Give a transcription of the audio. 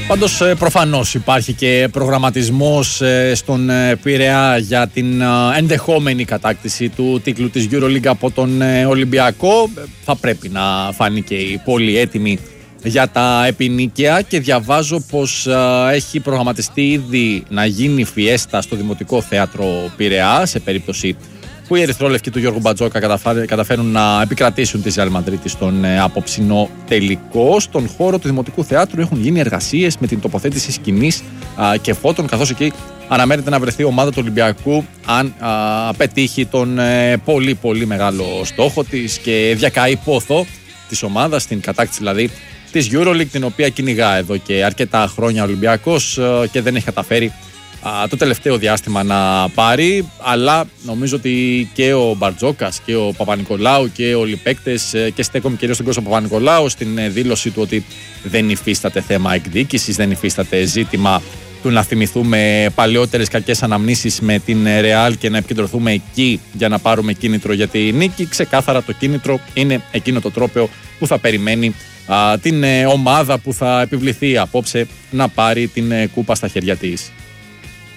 Πάντως προφανώς υπάρχει και προγραμματισμός στον Πειραιά για την ενδεχόμενη κατάκτηση του τίτλου της EuroLeague από τον Ολυμπιακό. Θα πρέπει να φανεί και η πόλη έτοιμη για τα επινίκαια και διαβάζω πως έχει προγραμματιστεί ήδη να γίνει φιέστα στο Δημοτικό Θέατρο Πειραιά σε περίπτωση που οι ερυθρόλευκοι του Γιώργου Μπατζόκα καταφέρουν να επικρατήσουν τη Ρεάλ Μαδρίτης στον απόψινό τελικό. Στον χώρο του Δημοτικού Θεάτρου έχουν γίνει εργασίες με την τοποθέτηση σκηνής και φώτων, καθώς εκεί αναμένεται να βρεθεί η ομάδα του Ολυμπιακού αν πετύχει τον πολύ πολύ μεγάλο στόχο της και διακαεί πόθο της ομάδας, την κατάκτηση δηλαδή της EuroLeague, την οποία κυνηγά εδώ και αρκετά χρόνια ο Ολυμπιακός και δεν έχει καταφέρει το τελευταίο διάστημα να πάρει. Αλλά νομίζω ότι και ο Μπαρτζόκας και ο Παπα-Νικολάου και όλοι οι παίκτες, και στέκομαι κυρίως στον Κώστα Παπα-Νικολάου στην δήλωση του ότι δεν υφίσταται θέμα εκδίκησης, δεν υφίσταται ζήτημα του να θυμηθούμε παλαιότερες κακές αναμνήσεις με την Ρεάλ και να επικεντρωθούμε εκεί για να πάρουμε κίνητρο για τη νίκη. Ξεκάθαρα το κίνητρο είναι εκείνο το τρόπαιο που θα περιμένει την ομάδα που θα επιβληθεί απόψε να πάρει την κούπα στα χέρια της.